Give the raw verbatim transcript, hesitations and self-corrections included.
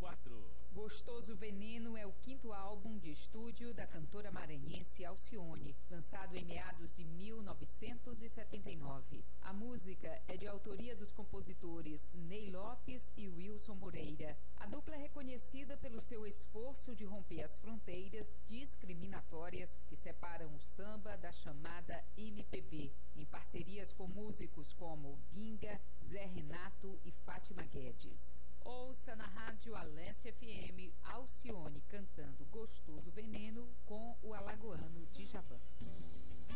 quatro. Gostoso Veneno é o quinto álbum de estúdio da cantora maranhense Alcione, lançado em meados de mil novecentos e setenta e nove. A música é de autoria dos compositores Ney Lopes e Wilson Moreira. A dupla é reconhecida pelo seu esforço de romper as fronteiras discriminatórias que separam o samba da chamada M P B, em parcerias com músicos como Ginga, Zé Renato e Fátima Guedes. Ouça na rádio Alesse F M Alcione cantando Gostoso Veneno com o alagoano Djavan.